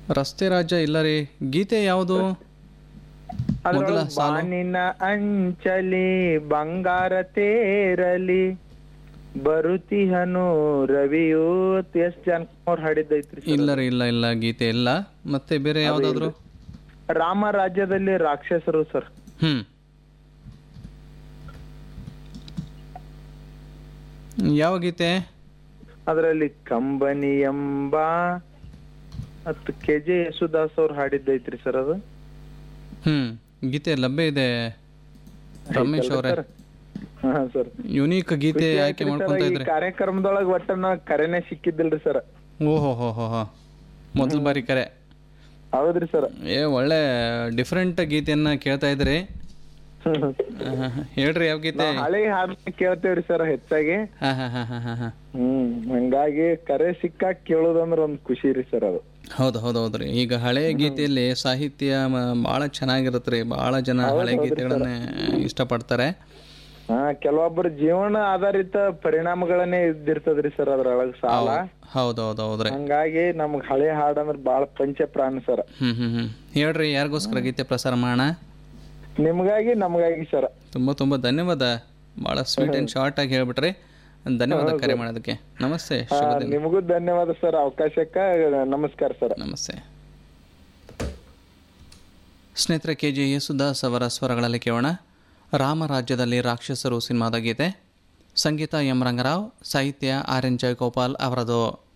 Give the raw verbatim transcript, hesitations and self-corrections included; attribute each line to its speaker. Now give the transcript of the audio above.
Speaker 1: ರಸ್ತೆ ರಾಜ್ಯ ಇಲ್ಲ ರೀ. ಗೀತೆ ಯಾವುದು? ಮೊದಲ
Speaker 2: ಅದ್ರೊಳಗೆ
Speaker 1: ಸಾಲು
Speaker 2: ಬಾನಿನ ಅಂಚಲಿ ಬಂಗಾರ ತೇರಲಿ ಬರುತಿಹನು ರವಿಯು ಎಸ್ ಜಾನಕಮ್ಮವ್ರು ಹಾಡಿದ್ದೈತ್ರಿ sir.
Speaker 1: ಇಲ್ಲ ರೀ, ಇಲ್ಲ ಇಲ್ಲ ಗೀತೆ ಇಲ್ಲ. ಮತ್ತೆ ಬೇರೆ ಯಾವ್ದಾದ್ರು?
Speaker 2: ರಾಮ ರಾಜ್ಯದಲ್ಲಿ ರಾಕ್ಷಸರು ಸರ್.
Speaker 1: ಹ್ಮ್ ಯಾವ ಗೀತೆ?
Speaker 2: ಅದರಲ್ಲಿ ಕಂಬನಿ ಎಂಬ ಹತ್ತು ಕೆ ಜೆ ಯೇಸುದಾಸ್ ಅವ್ರು ಹಾಡಿದ್ದೈತ್ರಿ ಸರ್ ಅದು.
Speaker 1: ಹ್ಮ್ ಗೀತೆ ಲಭ್ಯ ಇದೆ ರಮೇಶ್ ಅವರೇ.
Speaker 2: ಹಾ ಸರ್,
Speaker 1: ಯುನೀಕ್ ಗೀತೆ ಆಯ್ಕೆ ಮಾಡ್ಕೊಂತ
Speaker 2: ಈ
Speaker 1: ಇದ್ರಿ.
Speaker 2: ಕಾರ್ಯಕ್ರಮದೊಳಗ ಒಟ್ಟ ನಾ ಕರೆನೇ ಸಿಕ್ಕಿದ್ದಿಲ್ರಿ ಸರ್.
Speaker 1: ಓಹೋ ಹೋ ಹೋ ಹೋ ಮೊದಲ ಬಾರಿ ಕರೆ.
Speaker 2: ಹೌದ್ರಿ ಸರ್.
Speaker 1: ಏ ಒಳ್ಳೆ ಡಿಫ್ರೆಂಟ್ ಗೀತೆಯನ್ನ ಕೇಳ್ತಾ ಇದ್ರಿ. ಹೇಳ್ರಿ ಯಾವ ಗೀತೆ?
Speaker 2: ಹಳೆ ಹಾಡ್ ಕೇಳ್ತೇವ್ರಿ ಸರ್ ಹೆಚ್ಚಾಗಿ.
Speaker 1: ಹಾ ಹಾ ಹಾ ಹಾ ಹಾ
Speaker 2: ಹ್ಮ್ ಹಂಗಾಗಿ ಕರೆ ಸಿಕ್ಕಾಗ ಕೇಳೋದಂದ್ರ ಒಂದ್ ಖುಷಿ ರೀ ಸರ್ ಅದು.
Speaker 1: ಹೌದು ಹೌದು ಹೌದ್ರಿ. ಈಗ ಹಳೆ ಗೀತೆಯಲ್ಲಿ ಸಾಹಿತ್ಯ ಬಹಳ ಚೆನ್ನಾಗಿರುತ್ತೆ ರೀ. ಬಹಳ ಜನ ಹಳೆ ಗೀತೆಗಳನ್ನ ಇಷ್ಟಪಡ್ತಾರೆ.
Speaker 2: ಹಾ ಕೆಲವೊಬ್ಬರ ಜೀವನ ಆಧಾರಿತ ಪರಿಣಾಮಗಳನ್ನೇ ಇದ್ದಿರ್ತದ್ರಿ ಸರ್ ಅದ್ರೊಳಗ ಸಾಲ.
Speaker 1: ಹೌದು ಹೌದು ಹೌದ್ರಿ.
Speaker 2: ಹಂಗಾಗಿ ನಮ್ಗ್ ಹಳೆ ಹಾಡ್ ಅಂದ್ರ ಬಾಳ ಪಂಚ ಪ್ರಾಣ ಸರ್.
Speaker 1: ಹ್ಮ್ ಹ್ಮ್ ಹ್ಮ್ ಹೇಳ್ರಿ ಯಾರಿಗೋಸ್ಕರ ಗೀತೆ ಪ್ರಸಾರ ಮಾಡೋಣ?
Speaker 2: ನಿಮ್ಗಾಗಿ ನಮ್ಗಾಗಿ ಸರ್.
Speaker 1: ತುಂಬಾ ತುಂಬಾ ಧನ್ಯವಾದ. ಬಹಳ ಸ್ವೀಟ್ ಅಂಡ್ ಶಾರ್ಟ್ ಆಗಿ ಹೇಳ್ಬಿಟ್ರಿ. ಧನ್ಯವಾದ ಕರೆ ಮಾಡೋದಕ್ಕೆ. ನಮಸ್ತೆ. ಶುಭ ದಿನ.
Speaker 2: ನಿಮಗೂ ಧನ್ಯವಾದ ಸರ್ ಅವಕಾಶಕ್ಕ. ನಮಸ್ಕಾರ ಸರ್.
Speaker 1: ನಮಸ್ತೆ ಸ್ನೇಹಿತರೆ. ಕೆ ಜೆ ಯೇಸುದಾಸ್ ಅವರ ಸ್ವರಗಳಲ್ಲಿ ಕೇಳೋಣ ರಾಮರಾಜ್ಯದಲ್ಲಿ ರಾಕ್ಷಸರು ಸಿನಿಮಾದ ಗೀತೆ. ಸಂಗೀತ ಎಂ ರಂಗರಾವ್, ಸಾಹಿತ್ಯ ಆರ್ ಎನ್ ಜಯಗೋಪಾಲ್ ಅವರದು.